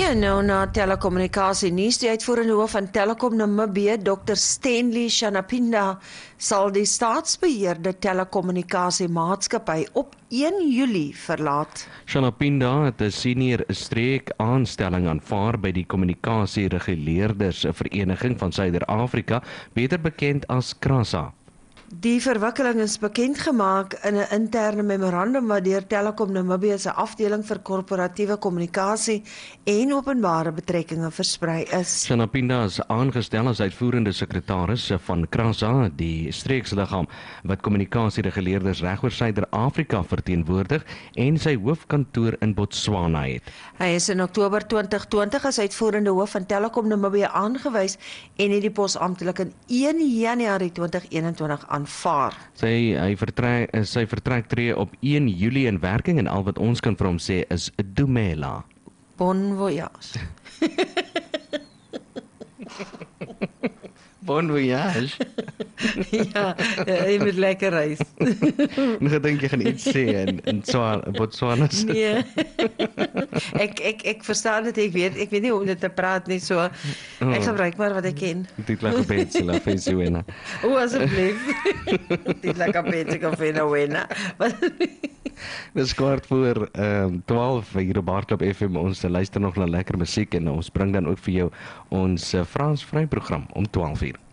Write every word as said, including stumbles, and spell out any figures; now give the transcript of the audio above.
Ja, nou na telekommunikasie nuus, die uitvoerende hoof van Telekom Namibië, dokter Stanley Shanapinda, sal die staatsbeheerde telekommunikasiemaatskappy op een Julie verlaat. Shanapinda het 'n senior streek aanstelling aanvaar by die kommunikasiereguleerders vereniging van Suider-Afrika, beter bekend as KRASA. Die verwikkeling is bekend gemaak in 'n interne memorandum wat deur Telekom Namibië se afdeling vir korporatiewe kommunikasie en openbare betrekkinge versprei is. Shanapinda is aangestel as uitvoerende sekretaris van KRASA, die streeksliggaam wat kommunikasiereguleerders regoor Suider-Afrika verteenwoordig en sy hoofkantoor in Botswana het. Hy is in Oktober twintig twintig as uitvoerende hoof van Telekom Namibië aangewys en het die pos amptelik in een Januarie twintig eenentwintig aanvaar. Sy hy vertrek sy vertrek tree op een Julie in werking en al wat ons kan vir hom sê is Dumela. Bon voyage. Bon voyage. Ja, jy moet lekker reis. En gedink jy gaan iets sê in in Botswana? Nee. ek ek ek verstaan dit, ek weet ek weet nie hoe om dit te praat nie, so ek gebruik maar wat ek ken. Dit lag gebet la fesuena. O, asseblief. Dit lag gebet of fesuena. Dis kwart voor um, twaalf hier op Hardklop F M. Ons luister nog na lekker musiek en ons bring dan ook vir jou ons uh, Frans vry program om twaalf uur.